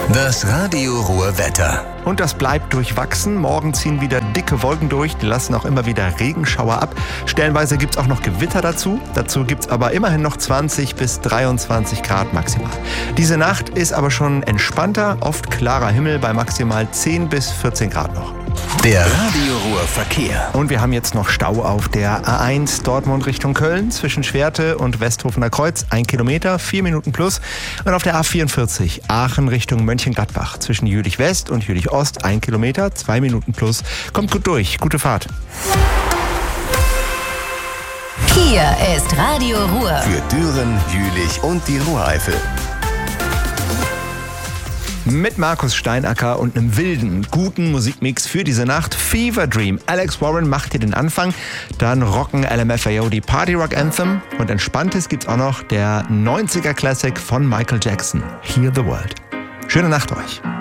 Das Radio Ruhr Wetter. Und das bleibt durchwachsen. Morgen ziehen wieder dicke Wolken durch, die lassen auch immer wieder Regenschauer ab. Stellenweise gibt es auch noch Gewitter dazu. Dazu gibt es aber immerhin noch 20 bis 23 Grad maximal. Diese Nacht ist aber schon entspannter, oft klarer Himmel bei maximal 10 bis 14 Grad noch. Der Radio Ruhr Verkehr. Und wir haben jetzt noch Stau auf der A1 Dortmund Richtung Köln zwischen Schwerte und Westhofener Kreuz. 1 Kilometer, 4 Minuten plus. Und auf der A44 Aachen Richtung Mönchengladbach zwischen Jülich West und Jülich Ost. 1 Kilometer, 2 Minuten plus. Kommt gut durch. Gute Fahrt. Hier ist Radio Ruhr. Für Düren, Jülich und die Ruhreifel. Mit Markus Steinacker und einem wilden, guten Musikmix für diese Nacht. Fever Dream. Alex Warren macht hier den Anfang. Dann rocken LMFAO die Party Rock Anthem. Und Entspanntes gibt's auch noch der 90er Classic von Michael Jackson. Heal the World. Schöne Nacht euch.